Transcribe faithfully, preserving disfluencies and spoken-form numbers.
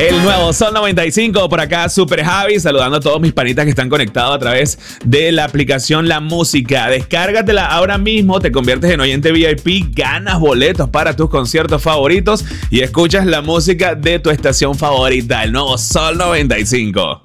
El nuevo Sol noventa y cinco, por acá Super Javi, saludando a todos mis panitas que están conectados a través de la aplicación La Música. Descárgatela ahora mismo, te conviertes en oyente V I P, ganas boletos para tus conciertos favoritos y escuchas la música de tu estación favorita, el nuevo Sol noventa y cinco.